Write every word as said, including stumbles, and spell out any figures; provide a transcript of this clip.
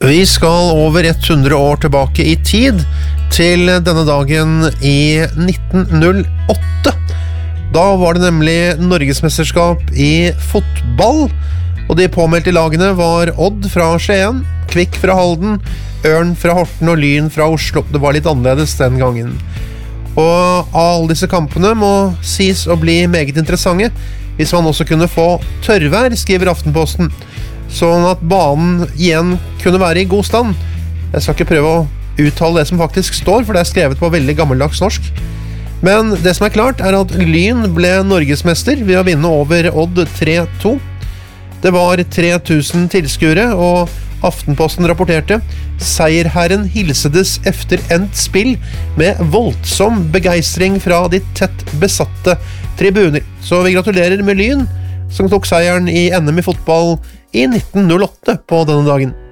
Vi skal over hundre år tilbake i tid, til denne dagen i nitten null åtte. Da var det nemlig Norgesmesterskap i fotball, og de påmeldte lagene var Odd fra Skien, Kvikk fra Halden, Ørn fra Horten og Lyn fra Oslo. Det var litt annerledes den gangen. Og alle disse kampene må sies å bli meget interessante, hvis man også kunne få tørrvær, skriver Aftenposten, sånn at banen igjen kunne være i god stand. Jeg skal ikke prøve å uttale det som faktisk står, for det er skrevet på veldig gammeldags norsk. Men det som er klart er at Lyn ble norgesmester ved å vinne over Odd tre to. Det var tre tusen tilskuere, og Aftenposten rapporterte «Seierherren hilsedes efter endt spill med voldsom begeistring fra de tett besatte tribuner». Så vi gratulerer med Lyn, som tok seieren i N M i fotball i nitten null åtte på denne dagen.